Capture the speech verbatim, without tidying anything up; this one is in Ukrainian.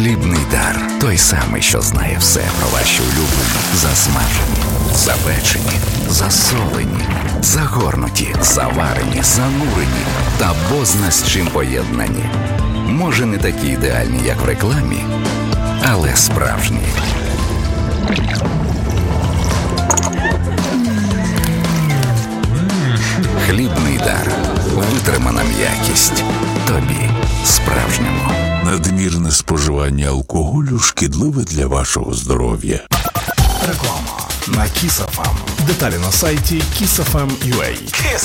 Хлібний дар. Той самий, що знає все про ваші улюблені, засмажені, запечені, засолені, загорнуті, заварені, занурені та бозна з чим поєднані. Може, не такі ідеальні, як в рекламі, але справжні. Хлібний дар. Витримана м'якість. Тобі, справжньому. Надмірне споживання алкоголю шкідливе для вашого здоров'я. Реклама на Kiss еф ем. Деталі на сайті kiss еф ем крапка ю а.